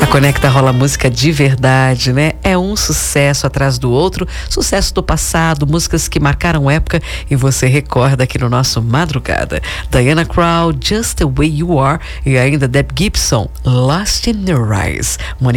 Conecta rola música de verdade, né? É um sucesso atrás do outro, sucesso do passado, músicas que marcaram época e você recorda aqui no nosso Madrugada. Diana Krall, Just the Way You Are, e ainda Deb Gibson, Lost in Your Eyes.